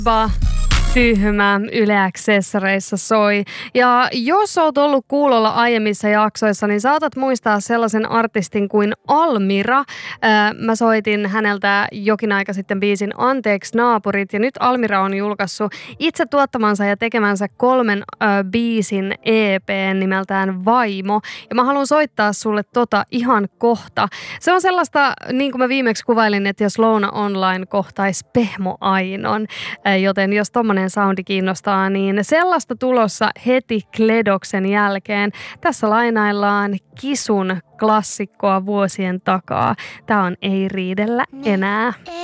Tyhmä Yle Accessoreissa soi. Ja jos oot ollut kuulolla aiemmissa jaksoissa, niin saatat muistaa sellaisen artistin kuin Almira. Mä soitin häneltä jokin aika sitten biisin Anteeksi naapurit, ja nyt Almira on julkaissut itse tuottamansa ja tekemänsä 3 biisin EP:n nimeltään Vaimo. Ja mä haluan soittaa sulle ihan kohta. Se on sellaista, niin kuin mä viimeksi kuvailin, että jos Louna Online kohtaisi Pehmo Ainon, joten jos tommonen soundi kiinnostaa, niin sellaista tulossa heti Kledoksen jälkeen. Tässä lainaillaan Kisun klassikkoa vuosien takaa. Tää on Ei riidellä enää.